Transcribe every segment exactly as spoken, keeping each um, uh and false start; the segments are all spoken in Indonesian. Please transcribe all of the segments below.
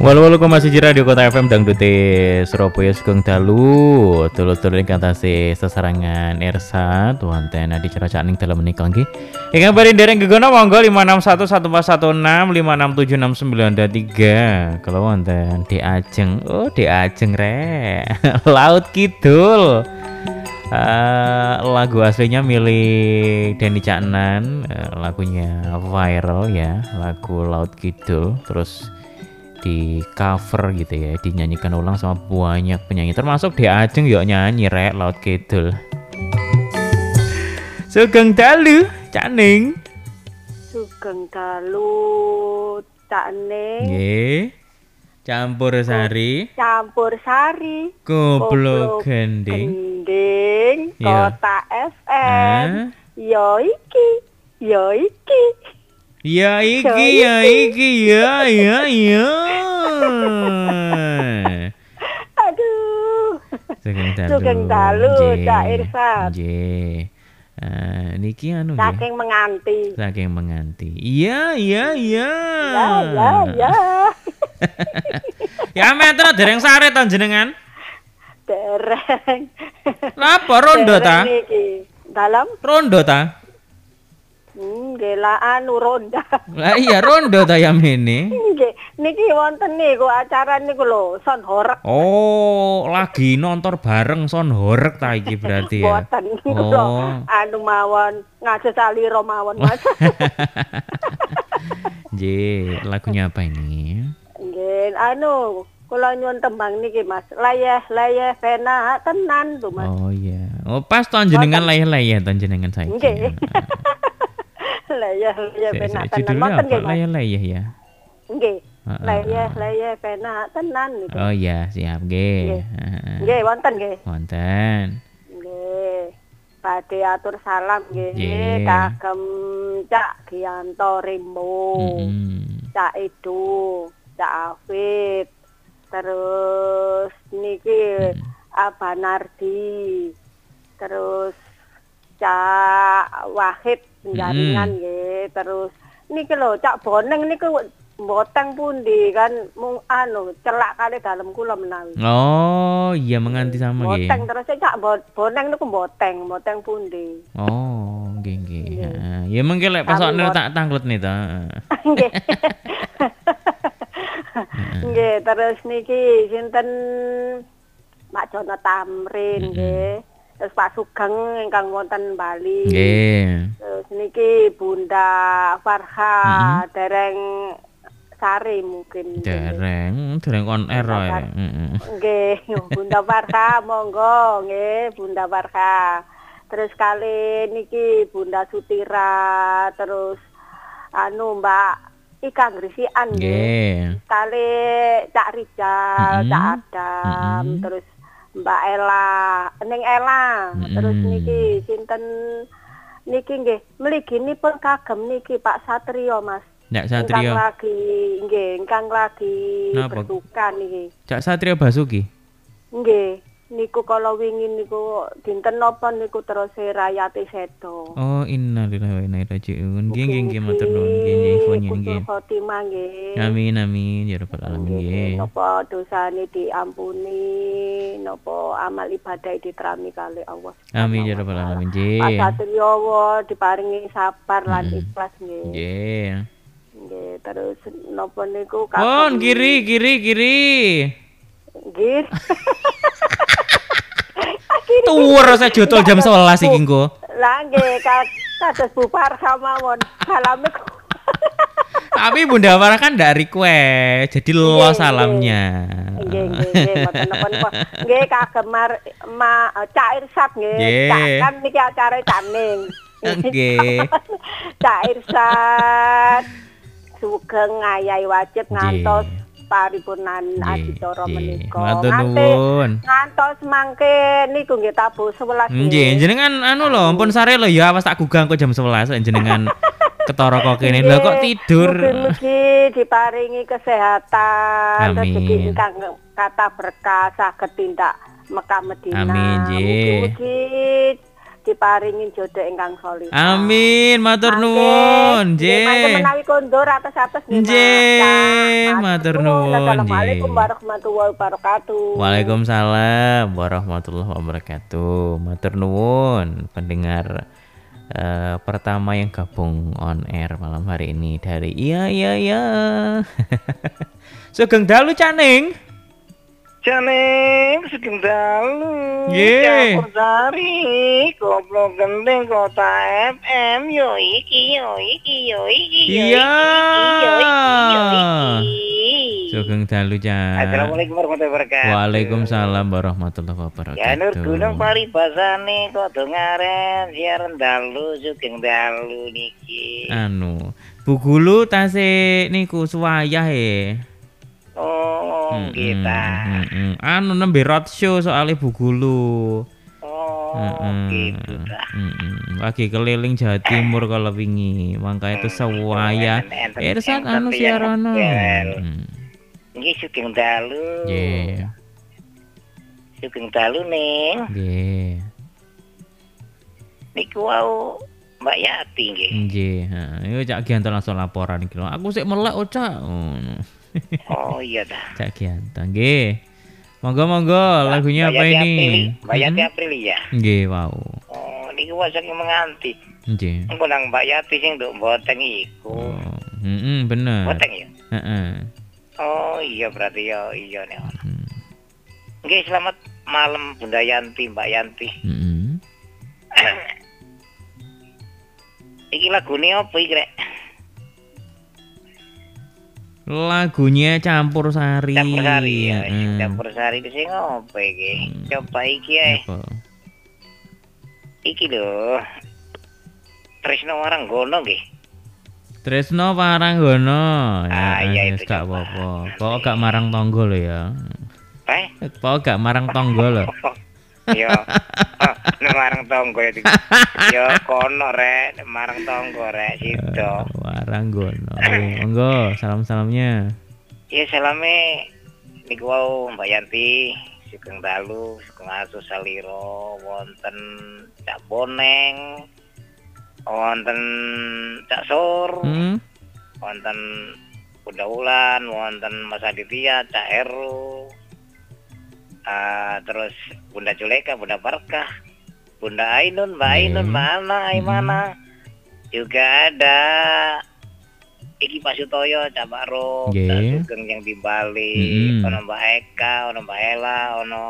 Walau-walau kok masih Radio Kota F M Dangdute Surabaya Sugeng Dalu Dulur-dulur ingkang tasih sesarangan Ersat wonten adi ceracak ning dalem menika nggih. Ingkang bari ndereng gegono monggo lima enam satu satu empat satu enam lima enam tujuh enam sembilan tiga. Kalau wonten di Ajeng. Oh, di Ajeng rek. Laut Kidul. Uh, lagu aslinya milik Denny Caknan, uh, lagunya viral ya, lagu Laut Kidul. Terus di cover gitu ya, dinyanyikan ulang sama banyak penyanyi termasuk di Ajeng yuk nyanyi rek Laut Kidul. Sugeng Dalu Cak Ning. Sugeng Dalu Cak Ning. Nggih. Campur sari. Campur sari. Goblok gending. Gending Kota F M. Yo iki, yo iki. Ya iki, ya iki, ya ya ya. Aduh. Sugeng Dalu. Sugeng Dalu, Cak Irsat. Nggih. Uh, niki anu nggih. Saking menganti. Saking menganti. Iya, iya, iya. Ya, ya, ya. Ya meter dereng sare to jenengan? Dereng. Lapa rondo ta? Dalam rondo ta? Hmm, gela anu ronda. Lah iya rondo ta ya mene. Nggih, niki wonten niku acara niku lho, Son Horek. Oh, lagi nonton bareng Son Horek ta iki berarti ya. Boten niku lho. Anu mawon ngaji salira mawon Mas. Nggih, lagunya apa ini? Nggih, anu kula nyuwun tembang niki Mas. Layeh-layeh pena tenan lho Mas. Oh iya. Oh, pas ton jenengan layeh-layeh ton jenengan saiki. Nggih. Layeh-layeh pena tenan wonten nggih layeh-layeh ya. Nggih. Layeh-layeh pena tenan niku. Oh iya, siap nggih. Nggih, wonten nggih. Wonten. Nggih. Badhe atur salam nggih kagem Cak Gianto Rimbo. Mm-hmm. Cak Edo, Cak Afid. Terus niki mm. Abah Nardi. Terus Cak Wahid penjaringan nggih. Mm. Terus niki lho Cak Boneng niku mboteng pundi kan mung anu celak kali dalem kula menawi. Oh, iya menganti sama nggih. Mboteng terus Cak Boneng niku mboteng, mboteng pundi. Oh, nggih nggih. Heeh. Ya mengke lek pesokne tak tangletne ta. Nggih. Nggih, terus niki sinten Mak Jono Tamrin nggih. Terus Pak Sugeng ingkang wonten Bali. Nggih. Terus niki Bunda Farha dereng Sari mungkin. Dereng, dereng on air ya. Heeh. Nggih, Bunda Farha monggo nggih, Bunda Farha. Terus kali niki Bunda Sutira, terus anu Mbak Ika Grisian nggih. Kali Cak Rijal, mm-hmm. Cak Adam, mm-hmm. terus Mbak Ella, Neng Ella, mm-hmm. terus niki sinten niki nggih, mliginipun kagem niki Pak Satrio Mas. Cak Satrio. Ingkang lagi nggih, ingkang lagi berduka niki. Cak Satrio Basuki. Nggih, niku kala wingi niku dinten napa niku terus rayate sedo. Oh, innalillahi wa inna ilaihi raji'un. Nggih nggih nggih matur nuwun nggih nggih infonya nggih. Khotimah nggih. Amin amin ya rabbal alamin nggih. Napa dosane diampuni, napa amal ibadah diterami kali Allah. Amin ya rabbal alamin nggih. Pak Satrio diparingi sabar lan ikhlas nggih. Nggih. Nggih, terus napa niku Oh, kiri kiri kiri. Nggih. Tuwur saya jotol jam sebelas iki engko. Lah nggih, kados bubar mawon. Salame. Tapi Bunda Farah kan ndak request, jadi lo salamnya. Nggih, nggih, nggih, mboten napa-napa. Nggih, kagem Ma Cak Irsat nggih. Cak kan niki acara Cak Ning. Nggih. Cak Irsat sugeng ngayahi wajib ngantos paripurnan adicara menika. Matur ngantos mangke niku nggih tabuh sewelas. Nggih, jenengan anu lho, ampun sare lho ya awas tak gugah kok jam sebelas jenengan ketara kok kene. Lho kok tidur. Mugi-mugi diparingi kesehatan, rezeki ingkang kata berkah saged tindak Mekah Madinah. Amin nggih. Mugi diparingin jodoh ingkang solid. Amin, matur nuwun, Nggih, mangke nggih. menawi kondur atus-atus nggih, Mas. Nggih, matur nuwun, Assalamualaikum nggih. warahmatullahi wabarakatuh. Waalaikumsalam warahmatullahi wabarakatuh. Matur nuwun pendengar eh, pertama yang gabung on air malam hari ini dari iya iya iya. Sugeng dalu Caning. Caning Sugeng dalu. Nggih. Campur sari goblok gendeng kota F M yo iki yo iki yo iki yo Iya. iki yo iki yo iki. Sugeng dalu Cak. Assalamualaikum warahmatullahi wabarakatuh. Waalaikumsalam warahmatullahi Ya nur wabarakatuh. gunung paribasane kok ngaren siaran dalu Sugeng dalu niki. Anu, Bu Gulu tasih niku suwayah e. Oh, kita. Mm-mm. Anu nembe roadshow soalnya Bu Gulu. Oh, Mm-mm. gitu dah. Mm-mm. Lagi keliling Jawa Timur kalau wingi, makanya itu sewaya. Enten- enten- Ersat enten anu yang siarono. ngepel. Mm. Nggih Sugeng dalu. Nggih, Sugeng dalu ning. nggih. Niku wau Mbak Yati nggih. Nggih, heeh. Iku Cak Gianto langsung laporan iki lho. Aku sik melek oh, Cak. Ngono. Oh iya dah. Cak Gianto. Nggih. Monggo-monggo lagunya Mbak apa Yati ini? Aprili, Mbak Yati Mm-mm. Aprili ya. Nggih, wow. Oh, niku wis saking menganti. Nggih. Engko nang Mbak Yati sing nduk boteng iku. Oh, heeh, bener. Boteng ya? Heeh. Oh iya berarti ya iya nih. Hmm. Nggih selamat malam Bunda Yanti, Mbak Yanti. Heeh. Iki lagune apa iki rek? Lagunya Campur Sari. Campur sari ya. Heeh. Campur sari iki sing apa iki? Hmm. Coba iki ae. Apa? Iki lho. Tresno Waranggono nggih. Tresno Paranggono. Ah, iya, wis itu gak coba. apa-apa. Kok gak marang tonggo lho ya. Eh? Kok gak marang tonggo lho. Yo. Oh, nek marang tonggo ya. Yo kono rek, nek marang tonggo rek sido. Waranggono. Oh, monggo salam-salamnya. Ya salame niku wau Mbak Yanti, Sugeng dalu, Sugeng asu saliro, wonten Cak Boneng, wonten Cak Sur, Hmm? wonten Bunda Wulan, wonten Mas Aditya, Cak Heru. Ah, terus Bunda Juleka, Bunda Barkah, Bunda Ainun, Mbak Oke. Ainun, mana, Aimana. Juga ada Iki Pak Sutoyo, Cak Baro, Nggih. Cak Sugeng yang di Bali, Mm-mm. ono Mbak Eka, ono Mbak Ella, ono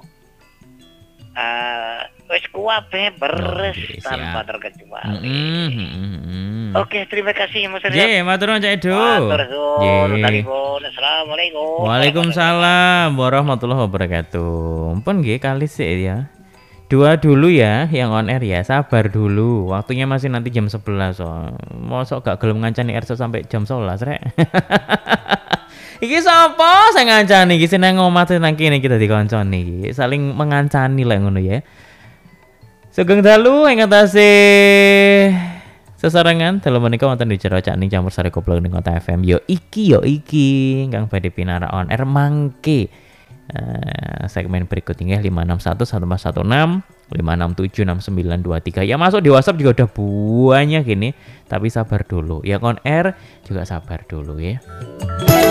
ah wis kuwabe beres Oke, tanpa siap. terkecuali. Heeh, heeh, heeh. Oke, terima kasih Mas Rizal. Nggih, matur nuwun Cak Edo. Matur suwun, Nggih. talipun. Assalamualaikum. Waalaikumsalam warahmatullahi wabarakatuh. Pun nggih kali sih ya. Dua dulu ya yang on air ya. Sabar dulu. Waktunya masih nanti jam sebelas so. Mosok gak gelem ngancani Erso sampai jam sebelas rek. Iki sapa sing ngancani iki seneng ngomah nang kene kita dikonconi iki. Saling mengancani lek ngono ya. Sugeng dalu ing atase sesarengan dalu menika wonten di jero Cak Ning Campur Sari Koplok ning Kota F M. Yo iki yo iki Kang badhe pinara on air mangke. Uh, segmen berikut ini lima enam satu satu empat satu enam lima enam tujuh enam sembilan dua tiga ya masuk di WhatsApp juga udah banyak ini tapi sabar dulu ya on air juga sabar dulu ya.